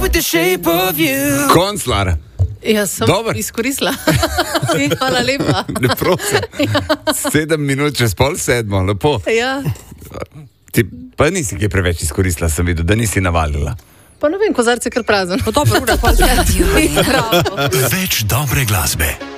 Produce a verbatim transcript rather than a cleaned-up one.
Konclar. Jaz sem Dobar. izkoristila. Hvala lepa. Ne prosim. Sedem minut čez pol sedmo, lepo. Ja. Ti pa nisi kaj preveč izkoristila, sem videl, da nisi navalila. Pa ne vem, kozarce kar prazen. Pa dobro, ura, pa Ja, bravo. Več dobre glasbe.